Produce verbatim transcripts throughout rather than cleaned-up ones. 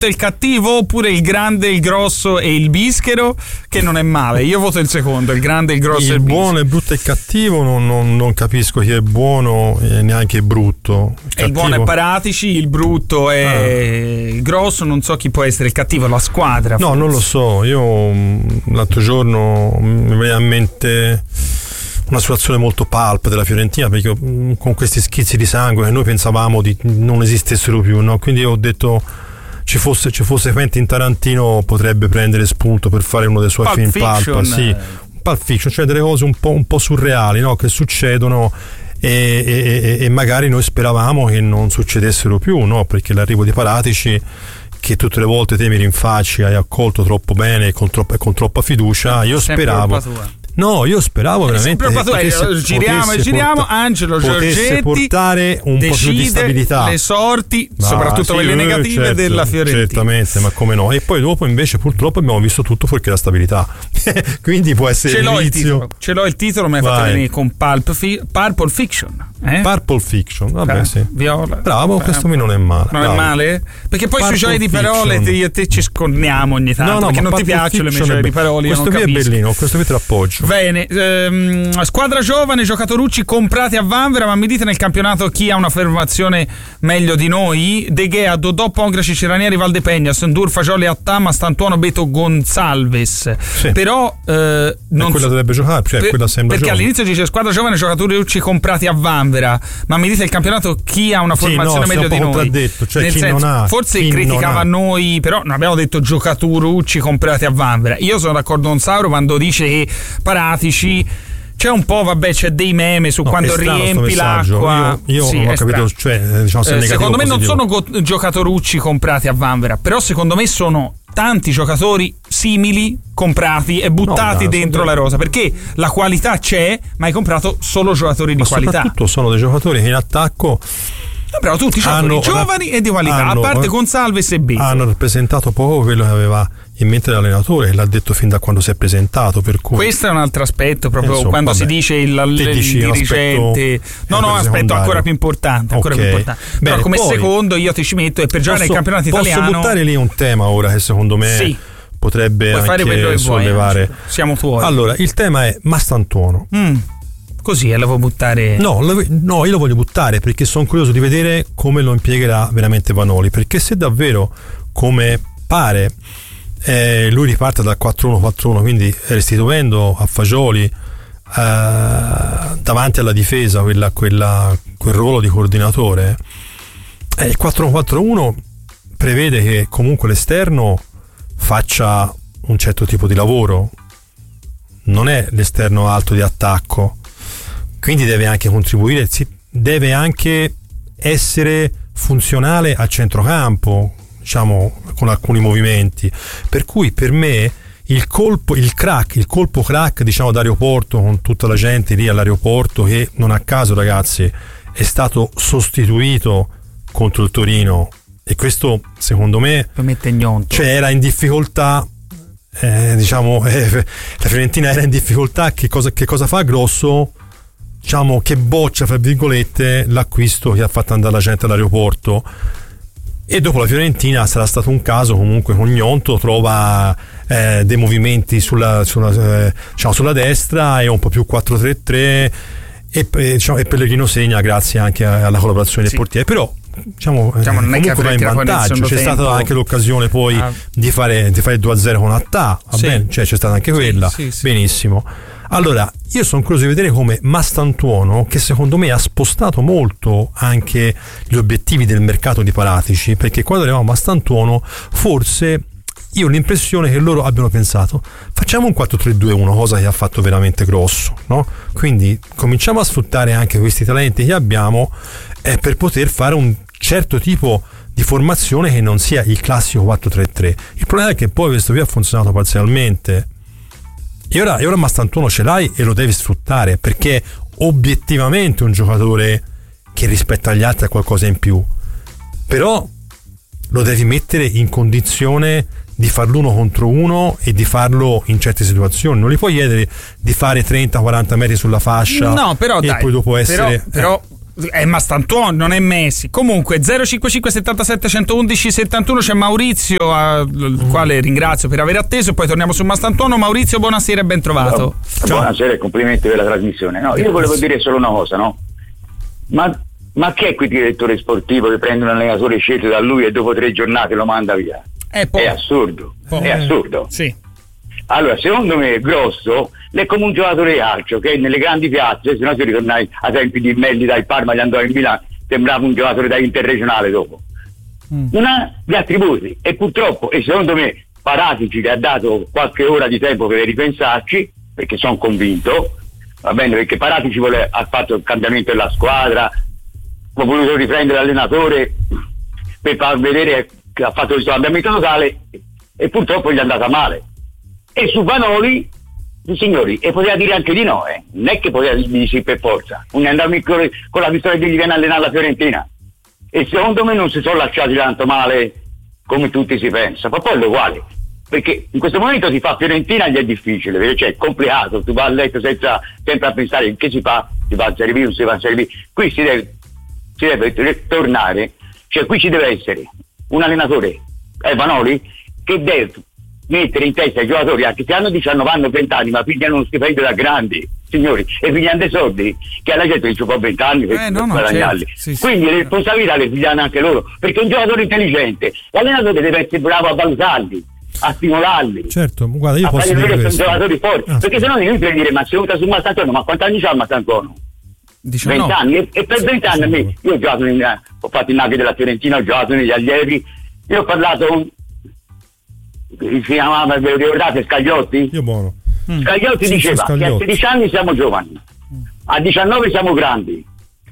il cattivo oppure il grande, il grosso e il bischero, che non è male. Io voto il secondo, il grande, il grosso il e il bischero. Il buono, il brutto e il cattivo non, non, non capisco chi è buono e neanche il brutto. Il, il buono è Paratici, il brutto è ah. il grosso, non so chi può essere il cattivo, la squadra. No, forse. Non lo so, io l'altro giorno mi veniva in mente una situazione molto pulp della Fiorentina, perché con questi schizzi di sangue che noi pensavamo di non esistessero più, no? Quindi io ho detto ci fosse, ci fosse Quentin Tarantino, potrebbe prendere spunto per fare uno dei suoi Pulp film Fiction. pulp, sì, Pulp Fiction, cioè delle cose un po', un po' surreali, no? Che succedono e, e, e magari noi speravamo che non succedessero più, no? Perché l'arrivo di Paratici, che tutte le volte te mi rinfacci, hai accolto troppo bene e con troppa, con troppa fiducia, io sempre speravo. No, io speravo è veramente che potesse, giriamo e giriamo porta, Angelo Giorgetti portare un po' più di stabilità, le sorti, ma soprattutto sì, quelle negative, certo, della Fiorentina. Certamente, ma come no? E poi dopo invece purtroppo abbiamo visto tutto fuorché la stabilità. Quindi può essere ce l'ho l'inizio. il titolo, ce l'ho il titolo, mi hai fatto venire con Pulp fi- Purple Fiction. Eh? Purple Fiction, vabbè, eh, sì. Viola. Bravo, Beh, questo mi non è male. Non bravo. è male? Perché poi Purple sui giochi di parole te, io e te ci scorniamo ogni tanto, no, no, perché non ti Purple piacciono le mie Fiction giochi di parole. Questo qui è bellino, questo qui te l'appoggio. Bene, ehm, squadra giovane, giocatoracci comprati a Vanvera, ma mi dite nel campionato chi ha una formazione meglio di noi? De Gea, Dodò, Pongraci, Ceranieri, Valdepegna, Sendur, Fagioli, Attama, Stantuono, Beto, Gonzalves. Sì. Però eh, non quella dovrebbe giocare, cioè per, quella sembra perché giovane. all'inizio dice squadra giovane, giocatoracci comprati a Vanvera, ma mi dite il campionato chi ha una formazione sì, no, meglio di noi? Cioè nel chi senso, non ha, forse chi criticava noi, però non abbiamo detto giocatoracci comprati a Vanvera. Io sono d'accordo con Sauro quando dice che Paratici c'è un po', vabbè, c'è dei meme su no, quando riempi l'acqua. Io, io sì, non ho capito, cioè, diciamo, se eh, è secondo me positivo. non sono go- giocatoracci comprati a Vanvera, però secondo me sono tanti giocatori simili comprati e buttati no, dentro la rosa, perché la qualità c'è, ma hai comprato solo giocatori di ma qualità. Soprattutto sono dei giocatori che in attacco però tutti giocatori giovani e di qualità, hanno, a parte Gonzalves e Beto. Hanno rappresentato poco quello che aveva in mente l'allenatore, e l'ha detto fin da quando si è presentato, per cui questo è un altro aspetto, proprio insomma, quando vabbè, si dice il, il, il dirigente no no aspetto secondario. ancora più importante ancora okay. più importante Bene, però come poi, secondo io ti ci metto, e per giocare nel campionato posso italiano posso buttare lì un tema ora che secondo me sì. potrebbe puoi anche fare quello che sollevare vuoi, siamo tuoi. Allora il tema è Mastantuono. mm. Così, e lo vuoi buttare? No, lo, no, io lo voglio buttare perché sono curioso di vedere come lo impiegherà veramente Vanoli, perché se davvero, come pare, eh, lui riparte dal quattro uno quattro uno, quindi restituendo a Fagioli eh, davanti alla difesa quella, quella, quel ruolo di coordinatore, eh, il quattro uno quattro uno prevede che comunque l'esterno faccia un certo tipo di lavoro, non è l'esterno alto di attacco, quindi deve anche contribuire, deve anche essere funzionale a centrocampo, diciamo, con alcuni movimenti, per cui per me il colpo, il crack, il colpo crack, diciamo, d'aeroporto, con tutta la gente lì all'aeroporto che non a caso, ragazzi, è stato sostituito contro il Torino, e questo secondo me cioè era in difficoltà. Eh, diciamo eh, la Fiorentina era in difficoltà, che cosa, che cosa fa Grosso? Diciamo che boccia, fra virgolette, l'acquisto che ha fatto andare la gente all'aeroporto, e dopo la Fiorentina sarà stato un caso comunque con Gnonto, trova eh, dei movimenti sulla, sulla, eh, diciamo, sulla destra e un po' più quattro tre tre, e, e, diciamo, e Pellegrino segna grazie anche alla collaborazione sì. del portiere, però diciamo, diciamo non comunque va in vantaggio, c'è tempo. stata anche l'occasione poi ah. di fare di fare il due a zero con Attà, va sì. bene, cioè c'è stata anche quella, sì, sì, sì. benissimo. Allora io sono curioso di vedere come Mastantuono, che secondo me ha spostato molto anche gli obiettivi del mercato di Paratici, perché quando arrivavamo a Mastantuono forse io ho l'impressione che loro abbiano pensato facciamo un quattro tre due uno, cosa che ha fatto veramente Grosso, no? Quindi cominciamo a sfruttare anche questi talenti che abbiamo eh, per poter fare un certo tipo di formazione che non sia il classico quattro tre tre. Il problema è che poi questo qui ha funzionato parzialmente, e ora, e ora Mastantuono ce l'hai e lo devi sfruttare, perché obiettivamente un giocatore che rispetto agli altri ha qualcosa in più, però lo devi mettere in condizione di farlo uno contro uno e di farlo in certe situazioni. Non gli puoi chiedere di fare trenta quaranta metri sulla fascia, no, però, e dai, poi dopo essere però, però È Mastantuono, non è Messi. Comunque zero cinquantacinque settantasette centoundici settantuno c'è Maurizio, al quale ringrazio per aver atteso. Poi torniamo su Mastantuono. Maurizio, buonasera e ben trovato. Ciao. Buonasera e complimenti per la trasmissione. No, io volevo dire solo una cosa, no? Ma, ma che è quel direttore sportivo che prende un allenatore scelto da lui e dopo tre giornate lo manda via? È, è assurdo, po'. è assurdo. Sì. Allora, secondo me Grosso è come un giocatore di calcio che nelle grandi piazze, se no si ritornai ai tempi di Melli dal Parma, gli andò in Milano, sembrava un giocatore da interregionale dopo. Mm. Non ha gli attributi e purtroppo, e secondo me Paratici le ha dato qualche ora di tempo per ripensarci, perché sono convinto, va bene, perché Paratici vuole, ha fatto il cambiamento della squadra, ha voluto riprendere l'allenatore per far vedere che ha fatto questo cambiamento totale e purtroppo gli è andata male. E su Vanoli, signori, e poteva dire anche di no, eh. non è che poteva dire di sì per forza, non andarmi con, con la pistola di gli viene a allenare la Fiorentina, e secondo me non si sono lasciati tanto male come tutti si pensa, ma poi è uguale, perché in questo momento si fa Fiorentina gli è difficile, perché cioè è complicato, tu vai a letto senza sempre a pensare che si fa, si va a Serie B, non si va a Serie B, qui si deve, si deve tornare, cioè qui ci deve essere un allenatore, eh, Vanoli, che deve mettere in testa ai giocatori, anche se hanno diciannove anni, venti anni, ma pigliano uno stipendio da grandi, signori, e pigliano dei soldi che alla gente ci può venti anni per, eh, no, no, guadagnarli. certo. Sì, quindi sì, le responsabilità le pigliano anche loro, perché un giocatore intelligente, l'allenatore deve essere bravo a valutarli, a stimolarli, certo, guarda, io a posso fargli dire vedere che sono questo. giocatori forti, Ah, perché se no non inutile dire ma se uno su Mastantuono, ma quanti anni c'ha Mastantuono? venti anni, e, e per venti anni a me, io ho giocato in, ho fatto il Naghi della Fiorentina, ho giocato negli allievi, io ho parlato con, si chiamava, vi ricordate Scagliotti? Io buono. Mm. Scagliotti sì, diceva Scagliotti. che a sedici anni siamo giovani, a diciannove siamo grandi,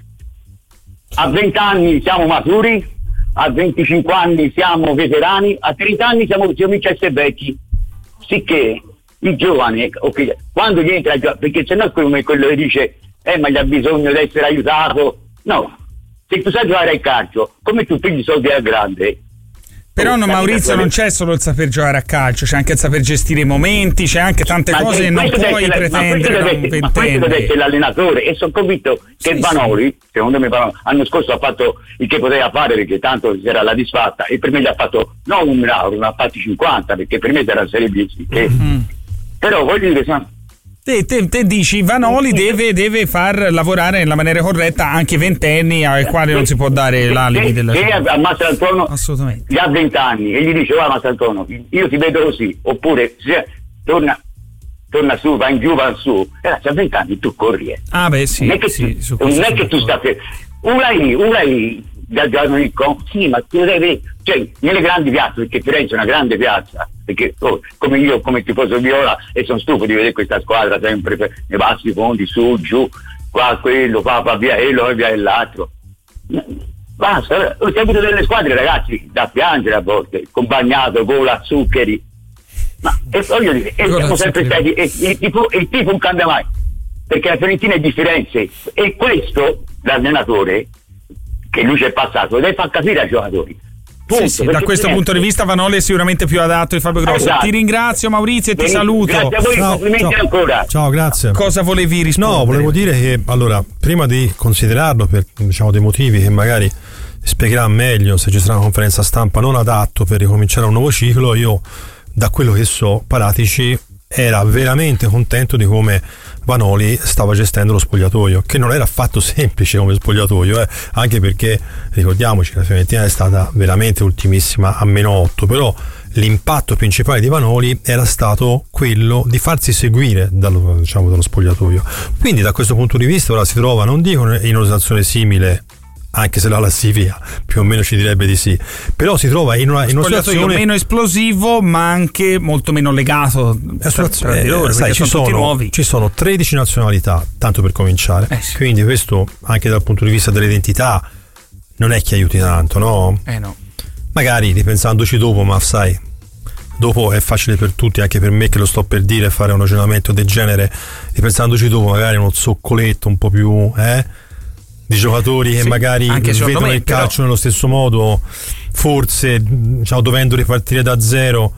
a venti anni siamo maturi, a venticinque anni siamo veterani, a trenta anni siamo cominciamo a essere vecchi, sicché il giovane, okay, quando gli entra, perché se no è come quello che dice eh ma gli ha bisogno di essere aiutato, no, se tu sai giocare al calcio, come tu pigli soldi al grande. Però no, Maurizio, non c'è solo il saper giocare a calcio, c'è anche il saper gestire i momenti, c'è anche tante ma cose che non puoi la, pretendere da un ventenne. Ma questo deve essere l'allenatore, e sono convinto che sì, Vanoli, sì. secondo me l'anno scorso ha fatto il che poteva fare, perché tanto si era la disfatta, e per me gli ha fatto non un miracolo, ne ha fatti cinquanta, perché per me era la Serie B, che, mm-hmm. però voglio dire, sono, Te, te, te dici Vanoli deve, deve far lavorare nella maniera corretta anche ventenni ai quali non si può dare l'alibi della se a Mastantuono assolutamente gli ha venti anni e gli dice guarda Mastantuono, io ti vedo così, oppure se, torna torna su, va in giù, va su, ragazzi a venti anni tu corri, eh. ah beh sì, non è che, sì, tu, non è che tu stai una lì, una lì da giocare sì, ma tu devi, cioè nelle grandi piazze, perché Firenze è una grande piazza, perché oh, come io come tifoso viola e sono stufo di vedere questa squadra sempre per, nei bassi fondi, su, giù, qua quello, qua, qua via quello, via l'altro, basta, ho seguito delle squadre ragazzi da piangere a volte, con Bagnato, Gola, Zuccheri, ma e voglio dire, e siamo sempre stati, e, e, il tifo, il tifo non cambia mai, perché la Fiorentina è di Firenze, e questo l'allenatore che lui ci è passato deve far capire ai giocatori. Punto, sì, sì, da questo Firenze, punto di vista Vanoli è sicuramente più adatto di Fabio Grosso. Esatto. Ti ringrazio Maurizio e ti Benissimo, saluto. grazie a voi, ciao, complimenti ciao. ancora. Ciao, grazie. Cosa volevi rispondere? No, volevo dire che allora, prima di considerarlo per diciamo dei motivi che magari spiegherà meglio se ci sarà una conferenza stampa non adatto per ricominciare un nuovo ciclo, io da quello che so Paratici era veramente contento di come Vanoli stava gestendo lo spogliatoio, che non era affatto semplice come spogliatoio, eh? Anche perché ricordiamoci che la Fiorentina è stata veramente ultimissima a meno otto, però l'impatto principale di Vanoli era stato quello di farsi seguire dallo, diciamo, dallo spogliatoio. Quindi da questo punto di vista ora si trova, non dico in una situazione simile, anche se la classifica più o meno ci direbbe di sì, però si trova in una, in una situazione meno esplosivo ma anche molto meno legato tra, tra di loro, eh, sai, ci, sono sono, nuovi. ci sono tredici nazionalità tanto per cominciare, eh sì. Quindi questo anche dal punto di vista dell'identità non è che aiuti tanto, no? Eh no. Magari ripensandoci dopo, ma sai, dopo è facile per tutti, anche per me che lo sto per dire, fare un ragionamento del genere, ripensandoci dopo magari uno zoccoletto un po' più eh di giocatori che sì, magari vedono me, il calcio però nello stesso modo, forse diciamo, dovendo ripartire da zero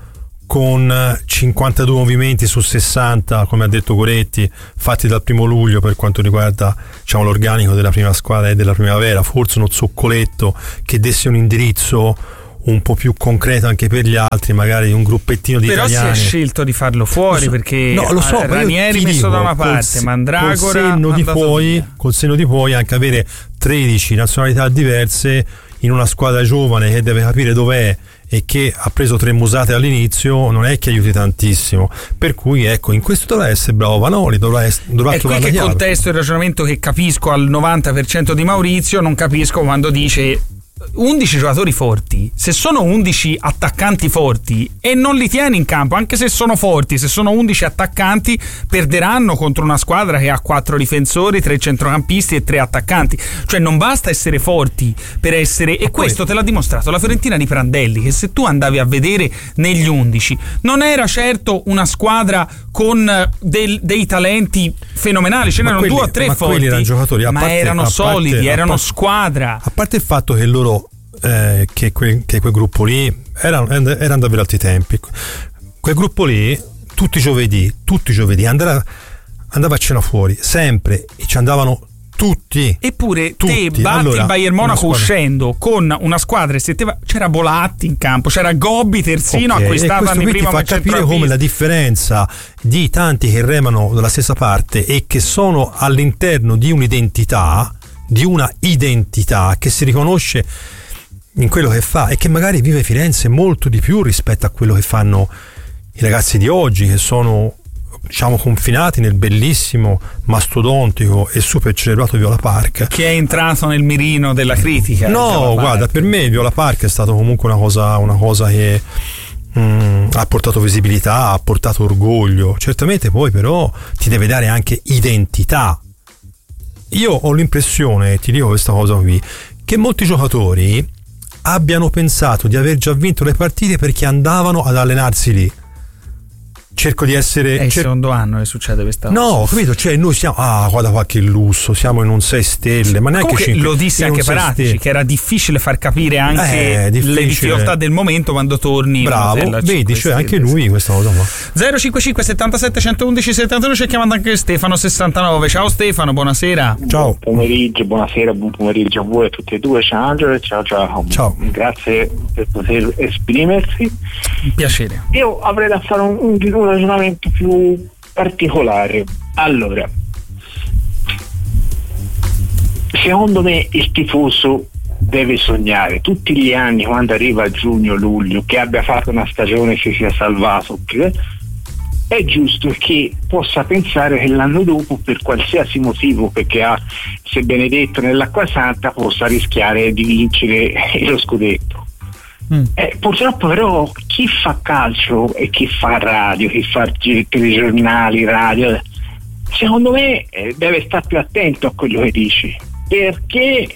con cinquantadue movimenti su sessanta, come ha detto Coretti, fatti dal primo luglio per quanto riguarda, diciamo, l'organico della prima squadra e della primavera, forse uno zoccoletto che desse un indirizzo un po' più concreto anche per gli altri, magari un gruppettino di però italiani. Però si è scelto di farlo fuori, so, perché no, lo so, Ranieri messo dico, da una parte, col, Mandragora col senno di poi, col senno di poi anche avere tredici nazionalità diverse in una squadra giovane che deve capire dov'è e che ha preso tre musate all'inizio, non è che aiuti tantissimo. Per cui ecco, in questo dovrà essere bravo Vanoli, dovrà, ess- dovrà è trovare la qui che chiave. contesto il ragionamento che capisco al novanta per cento di Maurizio, non capisco quando dice undici giocatori forti. Se sono undici attaccanti forti e non li tieni in campo, anche se sono forti, se sono undici attaccanti, perderanno contro una squadra che ha quattro difensori, tre centrocampisti e tre attaccanti. Cioè non basta essere forti per essere, e questo te l'ha dimostrato la Fiorentina di Prandelli, che se tu andavi a vedere negli undici non era certo una squadra con del, dei talenti fenomenali, ce n'erano due o tre ma forti, erano giocatori, a ma parte, erano a parte, solidi, a erano parte, squadra. A parte il fatto che loro Eh, che, quel, che quel gruppo lì era, era davvero altri tempi. Quel gruppo lì tutti i giovedì, tutti i giovedì andava, andava a cena fuori, sempre, e ci andavano tutti. Eppure tutti. te batti allora, il Bayern Monaco squadra... uscendo con una squadra, e se te va... c'era Bolatti in campo, c'era Gobbi terzino, okay, acquistato anni prima. Ti fa capire come la differenza di tanti che remano dalla stessa parte e che sono all'interno di un'identità, di una identità che si riconosce in quello che fa e che magari vive Firenze molto di più rispetto a quello che fanno i ragazzi di oggi, che sono, diciamo, confinati nel bellissimo, mastodontico e super celebrato Viola Park, che è entrato nel mirino della critica. No, guarda, per me Viola Park è stato comunque una cosa, una cosa che mm, ha portato visibilità, ha portato orgoglio. Certamente poi però ti deve dare anche identità. Io ho l'impressione, ti dico questa cosa qui, che molti giocatori abbiano pensato di aver già vinto le partite perché andavano ad allenarsi lì. Cerco di essere. È il cer- secondo anno che succede questa cosa. No, capito? Cioè, noi siamo. Ah, guarda qualche lusso, siamo in un sei stelle. Ma neanche Comunque cinque. Lo disse anche Paratici, che era difficile far capire anche eh, le difficoltà del momento quando torni. Bravo, vedi, cioè anche lui questa cosa qua. zero cinquantacinque settantasette centoundici settantuno, c'è chiamando anche Stefano sessantanove. Ciao Stefano, buonasera. Ciao. Buon pomeriggio, buonasera, buon pomeriggio a voi e a tutti e due. Ciao Angelo, ciao ciao. Ciao. Grazie per poter esprimersi. Un piacere. Io avrei da fare un, un, un ragionamento più particolare. Allora, secondo me il tifoso deve sognare tutti gli anni, quando arriva a giugno, luglio, che abbia fatto una stagione che sia salvato, che è giusto che possa pensare che l'anno dopo, per qualsiasi motivo, perché ha, se benedetto nell'acqua santa, possa rischiare di vincere lo scudetto. Mm. Eh, purtroppo però chi fa calcio e chi fa radio, chi fa telegiornali, radio, secondo me eh, deve stare più attento a quello che dici, perché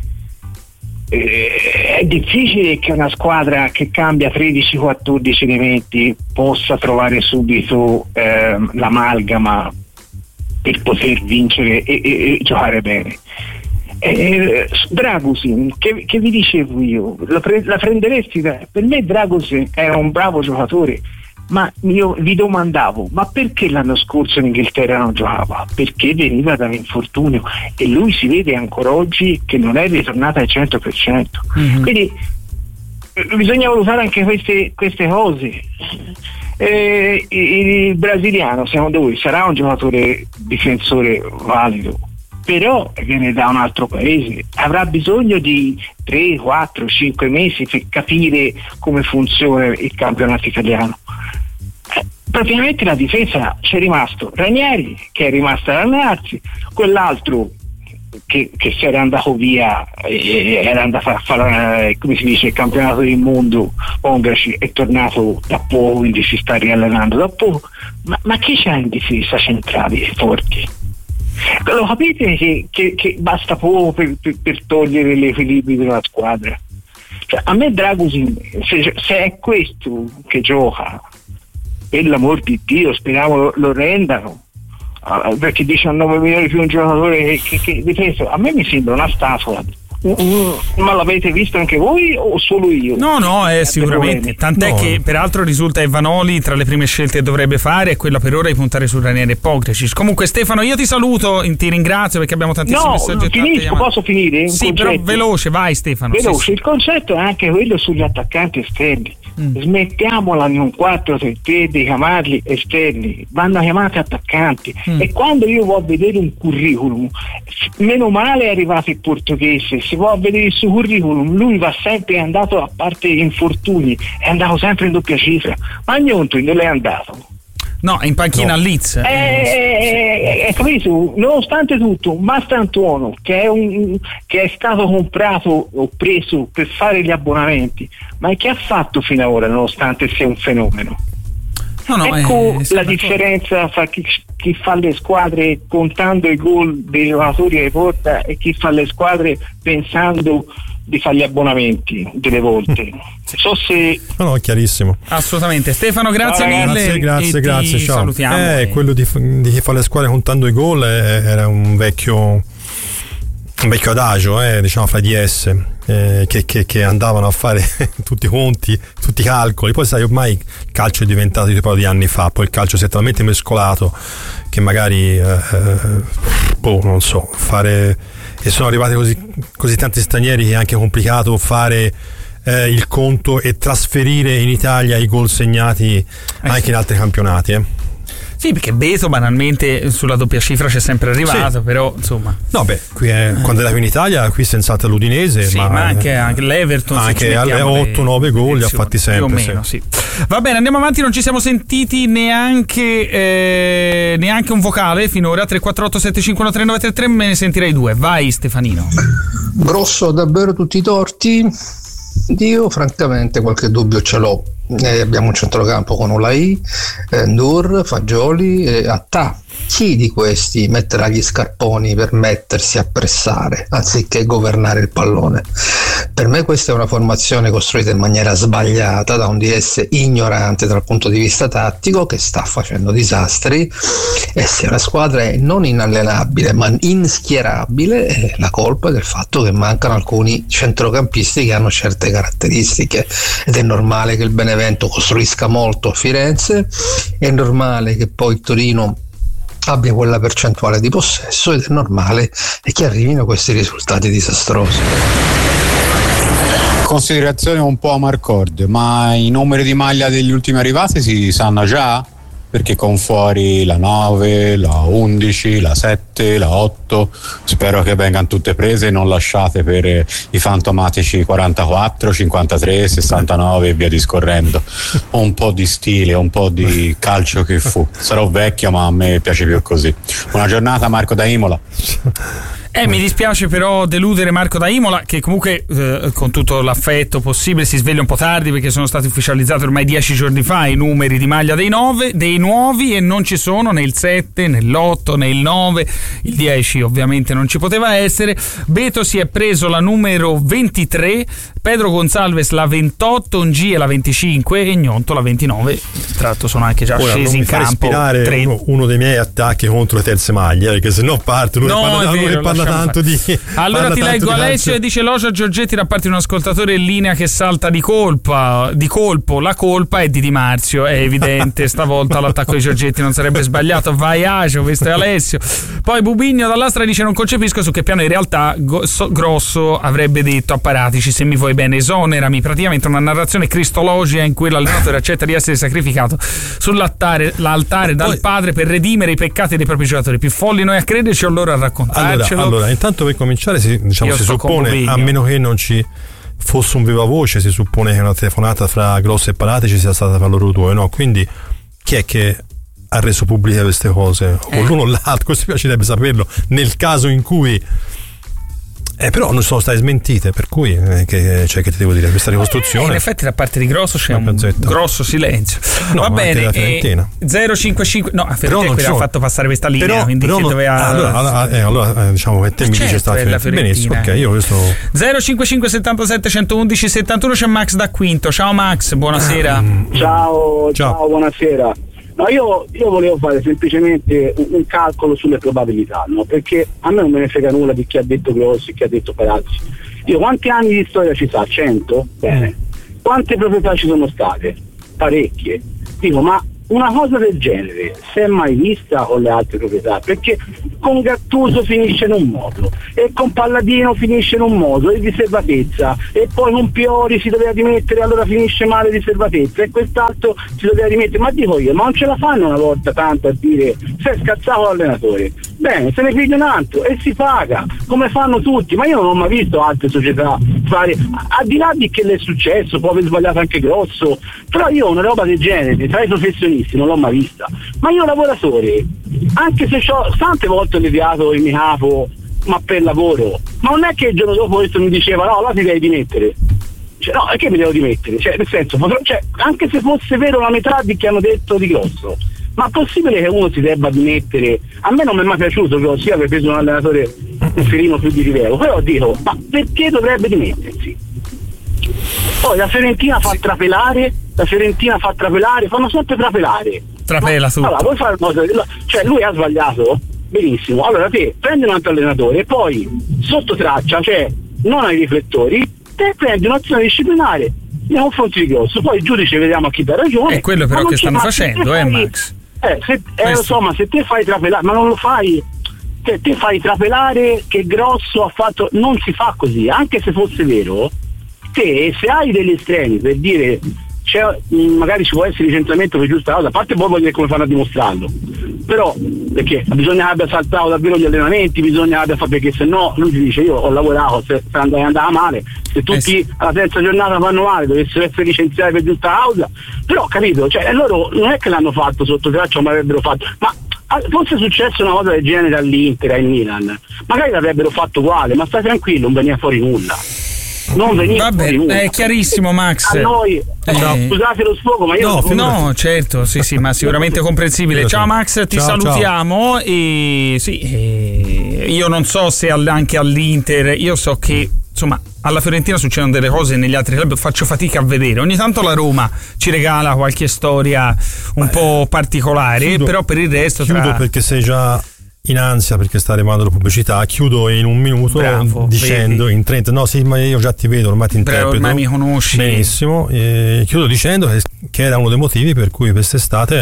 eh, è difficile che una squadra che cambia tredici quattordici elementi possa trovare subito eh, l'amalgama per poter vincere e, e, e giocare bene. Eh, Dragusin, che, che vi dicevo io, la, pre- la prenderesti? Per me Dragusin era un bravo giocatore, ma io vi domandavo, ma perché l'anno scorso in Inghilterra non giocava? Perché veniva da un infortunio e lui si vede ancora oggi che non è ritornato al cento per cento. Mm-hmm. Quindi eh, bisogna valutare anche queste, queste cose. Eh, il brasiliano, secondo voi, sarà un giocatore difensore valido? Però viene da un altro paese, avrà bisogno di tre, quattro, cinque mesi per capire come funziona il campionato italiano. Eh, praticamente la difesa c'è rimasto Ranieri, che è rimasto ad allenarsi, quell'altro che, che si era andato via, eh, era andato a fare eh, come si dice il campionato del mondo, Ongraci, è tornato da poco, quindi si sta riallenando da poco. Ma, ma chi c'è in difesa centrali forti? Lo capite che, che, che basta poco per, per, per togliere l'equilibrio della squadra? Cioè, a me Dragusin, se, se è questo che gioca, per l'amor di Dio, speriamo lo, lo rendano, uh, perché diciannove milioni più un giocatore che, che, che difesa, a me mi sembra una statua, Ma l'avete visto anche voi o solo io? No, no, eh, sicuramente. Tant'è no. che peraltro risulta Evanoli tra le prime scelte che dovrebbe fare è quella per ora di puntare su Ranieri Pokracic. Comunque Stefano, io ti saluto, ti ringrazio perché abbiamo tantissimi no, messaggi. Finisco, posso finire? Un sì, concetto. però veloce, vai Stefano. Veloce, sì, sì. Il concetto è anche quello sugli attaccanti esterni. Mm. Smettiamola in un quattro tre tre di chiamarli esterni, vanno chiamati attaccanti. Mm. E quando io vado a vedere un curriculum, meno male è arrivato il portoghese, si può vedere il suo curriculum, lui va sempre, è andato, a parte infortuni, è andato sempre in doppia cifra, ma Gnonto non è andato. No, in panchina a no. Leeds. Eh, eh, eh, capito? Nonostante tutto, Mastantuono, che è, un, che è stato comprato o preso per fare gli abbonamenti, ma che ha fatto fino ad ora, nonostante sia un fenomeno? No, no, ecco eh, la differenza tra chi, chi fa le squadre contando i gol dei giocatori che porta e chi fa le squadre pensando di fare gli abbonamenti delle volte. So se no, no, chiarissimo. Assolutamente. Stefano, grazie ciao, mille. Grazie, grazie, grazie. Ciao. Salutiamo. Eh, e... quello di, di chi fa le squadre contando i gol era un vecchio un vecchio adagio, eh, diciamo fra di esse, eh, che, che, che andavano a fare tutti i conti, tutti i calcoli. Poi sai, ormai il calcio è diventato di un paio di anni fa, poi il calcio si è talmente mescolato che magari eh, boh, non so, fare, e sono arrivati così, così tanti stranieri che è anche complicato fare eh, il conto e trasferire in Italia i gol segnati eh anche sì. in altri campionati, eh. Sì, perché Beto banalmente sulla doppia cifra c'è sempre arrivato, sì. però insomma. No, beh, qui è, quando era qui in Italia, qui senz'altro l'Udinese, sì, ma, ma anche, anche l'Everton, anche alle otto nove gol li ha fatti sempre. Più o meno, sì. sì. Va bene, andiamo avanti, non ci siamo sentiti neanche eh, neanche un vocale finora. Tre quattro otto sette cinque uno tre nove tre tre, me ne sentirei due. Vai Stefanino. Grosso davvero tutti i torti. Io francamente qualche dubbio ce l'ho. Eh, abbiamo un centrocampo con Olai, eh, Ndur, Fagioli e Attà. Chi di questi metterà gli scarponi per mettersi a pressare anziché governare il pallone? Per me questa è una formazione costruita in maniera sbagliata da un D S ignorante dal punto di vista tattico, che sta facendo disastri, e se la squadra è non inallenabile ma inschierabile è la colpa del fatto che mancano alcuni centrocampisti che hanno certe caratteristiche, ed è normale che il Benevento costruisca molto a Firenze, è normale che poi Torino abbia quella percentuale di possesso, ed è normale che arrivino questi risultati disastrosi. Considerazione un po' a Marcord, ma i numeri di maglia degli ultimi arrivati si sanno già? Perché con fuori la nove, la undici, la sette, la otto, spero che vengano tutte prese e non lasciate per i fantomatici quarantaquattro, cinquantatré, sessantanove e via discorrendo. Un po' di stile, un po' di calcio che fu. Sarò vecchio ma a me piace più così. Buona giornata, Marco da Imola. Eh, mi dispiace però deludere Marco da Imola, che comunque eh, con tutto l'affetto possibile si sveglia un po' tardi, perché sono stati ufficializzati ormai dieci giorni fa i numeri di maglia dei nove, dei nuovi, e non ci sono né il sette, né l'otto, né il nove, il dieci ovviamente non ci poteva essere. Beto si è preso la numero ventitré, Pedro Gonzalez la ventotto, Ngie la venticinque e Gnonto la ventinove. Tra l'altro sono anche già Ora, scesi in campo. Uno, uno dei miei attacchi contro le terze maglie, perché se no parte lui no, parla, vero, lui parla tanto di allora ti leggo Alessio e dice: Logia Giorgetti da parte di un ascoltatore in linea che salta di colpa di colpo, la colpa è di Di Marzio, è evidente, stavolta l'attacco di Giorgetti non sarebbe sbagliato. Vai Acio, questo è Alessio. Poi Bubigno dall'Astra dice: non concepisco su che piano in realtà go- so- Grosso avrebbe detto a Paratici: se mi vuoi bene esonerami. Praticamente una narrazione cristologica in cui l'allenatore accetta di essere sacrificato sull'altare l'altare dal poi, padre per redimere i peccati dei propri giocatori. Più folli noi a crederci o loro a raccontarcelo. Allora, allora intanto per cominciare si, diciamo, si suppone, a meno che non ci fosse un viva voce, si suppone che una telefonata fra Grosso e Paratici sia stata fra loro due, no? Quindi chi è che ha reso pubbliche queste cose? O eh. l'uno o l'altro, questo mi piacerebbe saperlo, nel caso in cui Eh, però non sono state smentite, per cui eh, che, cioè, che ti devo dire, questa ricostruzione eh, in effetti da parte di Grosso c'è un pezzetto. grosso silenzio. No, va bene, eh, zero cinque cinque no, a Fiorentina ha fatto passare questa linea, però, quindi però non, doveva allora, allora, eh, allora eh, diciamo che te mi certo, dici sta benissimo, ok, io questo zero cinque cinque settantasette centoudici settantuno. C'è Max da Quinto. Ciao Max, buonasera. Ciao, ciao, ciao, buonasera. No, io, io volevo fare semplicemente un, un calcolo sulle probabilità, no? Perché a me non me ne frega nulla di chi ha detto Grossi, chi ha detto Palazzi. Io quanti anni di storia ci sa? cento? Bene. Quante proprietà ci sono state? Parecchie. Dico, ma una cosa del genere si è mai vista con le altre proprietà? Perché con Gattuso finisce in un modo e con Palladino finisce in un modo e riservatezza, e poi con Piori si doveva dimettere, allora finisce male riservatezza, e quest'altro si doveva dimettere. Ma dico io, ma non ce la fanno una volta tanto a dire si è scazzato l'allenatore? Bene, se ne piglia un altro e si paga come fanno tutti. Ma io non ho mai visto altre società fare, al di là di che le è successo, può aver sbagliato anche Grosso, però io una roba del genere tra i professionisti non l'ho mai vista. Ma io lavoratore, anche se ho tante volte leviato il mio capo, ma per lavoro, ma non è che il giorno dopo questo mi diceva no, là ti devi dimettere. Cioè, no, è che mi devo dimettere, cioè, nel senso, cioè, anche se fosse vero la metà di che hanno detto di Grosso, ma è possibile che uno si debba dimettere? A me non mi è mai piaciuto che sia aver preso un allenatore un filino più di livello, però dico, ma perché dovrebbe dimettersi? Poi la Fiorentina fa trapelare, la Fiorentina fa trapelare, fanno sempre trapelare. Trapela tutto. Allora, vuoi fare una cosa? Cioè, lui ha sbagliato? Benissimo. Allora te prendi un altro allenatore e poi sotto traccia, cioè non ai riflettori, te prendi un'azione disciplinare nei confronti di Grosso, poi il giudice vediamo a chi dà ragione. È quello però che stanno facendo, eh, fai, Max. Eh, se, eh lo so, ma se te fai trapelare, ma non lo fai, te, te fai trapelare che Grosso ha fatto, non si fa così, anche se fosse vero, te se hai degli estremi per dire c'è, magari ci può essere licenziamento per giusta causa, a parte poi voglio vedere come fanno a dimostrarlo, però perché bisogna che abbia saltato davvero gli allenamenti, bisogna che abbia fatto, perché se no lui ti dice io ho lavorato, se, se andava, andava male, se tutti eh sì. alla terza giornata fanno male dovessero essere licenziati per giusta causa, però capito, cioè loro non è che l'hanno fatto sotto traccia ma avrebbero fatto, ma fosse successo una cosa del genere all'Inter, al Milan, magari l'avrebbero fatto uguale, ma stai tranquillo, non veniva fuori nulla. Non venire vabbè, è chiarissimo, Max. A noi, eh, no. Scusate lo sfogo, ma io no, no, certo, sì, sì, ma sicuramente comprensibile. Ciao Max, ti ciao, salutiamo. Ciao. E sì, e io non so se anche all'Inter, io so che insomma alla Fiorentina succedono delle cose, negli altri club faccio fatica a vedere. Ogni tanto la Roma ci regala qualche storia un Beh, po' particolare, chiudo, però per il resto chiudo tra... perché sei già in ansia perché sta arrivando la pubblicità. Chiudo in un minuto. Bravo, dicendo vedi. In trenta no sì ma io già ti vedo, ormai ti interpreto, ormai mi conosci benissimo. E chiudo dicendo che, che era uno dei motivi per cui quest'estate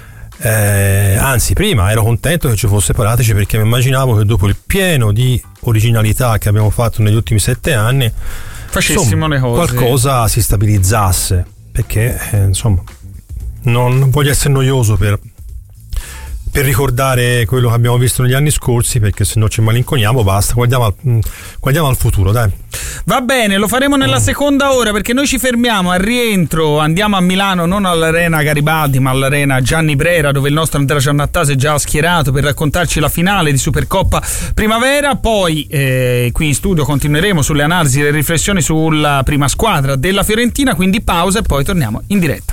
eh, anzi prima ero contento che ci fosse Paratici, perché mi immaginavo che dopo il pieno di originalità che abbiamo fatto negli ultimi sette anni facessimo insomma, le cose, qualcosa si stabilizzasse, perché eh, insomma non voglio essere noioso per per ricordare quello che abbiamo visto negli anni scorsi, perché se no ci malinconiamo, basta, guardiamo al, guardiamo al futuro, dai. Va bene, lo faremo nella mm. seconda ora, perché noi ci fermiamo al rientro, andiamo a Milano, non all'Arena Garibaldi ma all'Arena Gianni Brera, dove il nostro Andrea Giannattase è già schierato per raccontarci la finale di Supercoppa Primavera. Poi eh, qui in studio continueremo sulle analisi e le riflessioni sulla prima squadra della Fiorentina, quindi pausa e poi torniamo in diretta.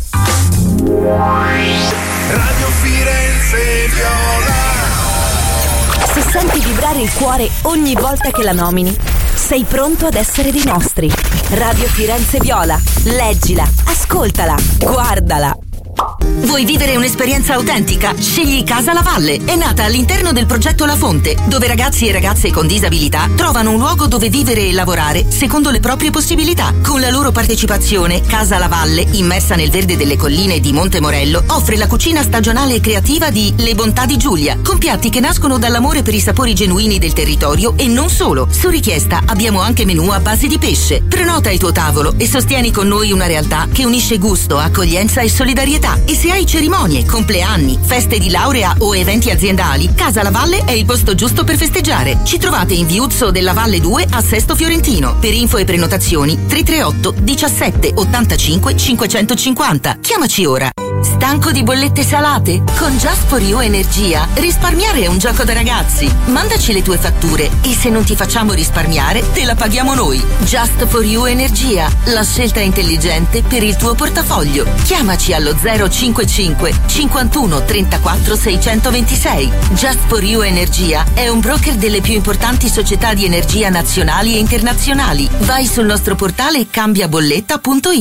Radio Firenze Viola. Se senti vibrare il cuore ogni volta che la nomini, sei pronto ad essere dei nostri. Radio Firenze Viola. Leggila, ascoltala, guardala. Vuoi vivere un'esperienza autentica? Scegli Casa La Valle. È nata all'interno del progetto La Fonte, dove ragazzi e ragazze con disabilità trovano un luogo dove vivere e lavorare secondo le proprie possibilità. Con la loro partecipazione, Casa La Valle, immersa nel verde delle colline di Monte Morello, offre la cucina stagionale e creativa di Le Bontà di Giulia, con piatti che nascono dall'amore per i sapori genuini del territorio e non solo. Su richiesta abbiamo anche menù a base di pesce. Prenota il tuo tavolo e sostieni con noi una realtà che unisce gusto, accoglienza e solidarietà. E se hai cerimonie, compleanni, feste di laurea o eventi aziendali, Casa La Valle è il posto giusto per festeggiare. Ci trovate in Viuzzo della Valle due a Sesto Fiorentino. Per info e prenotazioni tre tre otto diciassette ottantacinque cinquecentocinquanta. Chiamaci ora. Stanco di bollette salate? Con Just for You Energia risparmiare è un gioco da ragazzi. Mandaci le tue fatture e se non ti facciamo risparmiare te la paghiamo noi. Just for You Energia, la scelta intelligente per il tuo portafoglio. Chiamaci allo zero cinquantacinque cinquantuno trentaquattro seicentoventisei. Just for You Energia è un broker delle più importanti società di energia nazionali e internazionali. Vai sul nostro portale cambiabolletta punto it.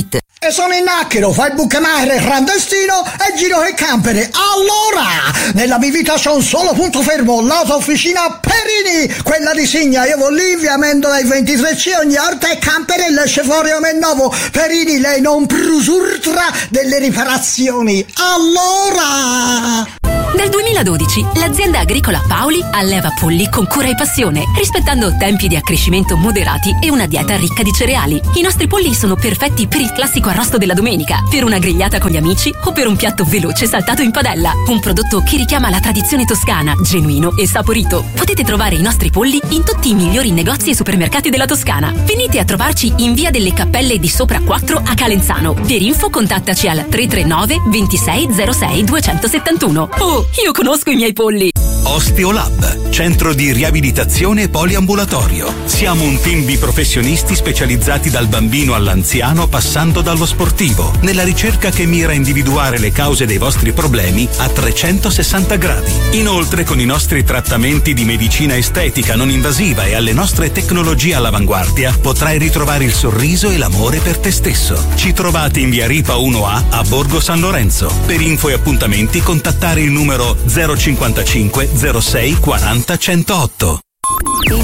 E sono in Acchero, fai il bucamare clandestino e giro il campere. Allora, nella mia vita c'è un solo punto fermo, l'autofficina Perini, quella di Signa. Io vado lì, via Amendola ai ventitré C, ogni orta e campere e esce fuori a me nuovo. Perini, lei non prusurtra delle riparazioni. Allora... Dal duemiladodici l'azienda agricola Paoli alleva polli con cura e passione, rispettando tempi di accrescimento moderati e una dieta ricca di cereali. I nostri polli sono perfetti per il classico arrosto della domenica, per una grigliata con gli amici o per un piatto veloce saltato in padella. Un prodotto che richiama la tradizione toscana, genuino e saporito. Potete trovare i nostri polli in tutti i migliori negozi e supermercati della Toscana. Venite a trovarci in via delle Cappelle di Sopra quattro a Calenzano. Per info contattaci al tre tre nove ventisei zero sei duecentosettantuno. Oh, io conosco i miei polli. Osteolab, centro di riabilitazione poliambulatorio. Siamo un team di professionisti specializzati dal bambino all'anziano passando dallo sportivo, nella ricerca che mira a individuare le cause dei vostri problemi a trecentosessanta gradi. Inoltre, con i nostri trattamenti di medicina estetica non invasiva e alle nostre tecnologie all'avanguardia, potrai ritrovare il sorriso e l'amore per te stesso. Ci trovate in via Ripa uno A a Borgo San Lorenzo. Per info e appuntamenti contattare il numero zero cinquantacinque zero sei quaranta centootto. Il